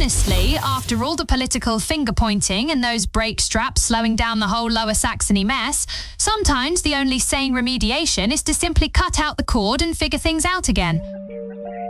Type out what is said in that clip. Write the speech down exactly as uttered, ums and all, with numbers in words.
Honestly, after all the political finger-pointing and those brake straps slowing down the whole Lower Saxony mess, sometimes the only sane remediation is to simply cut out the cord and figure things out again.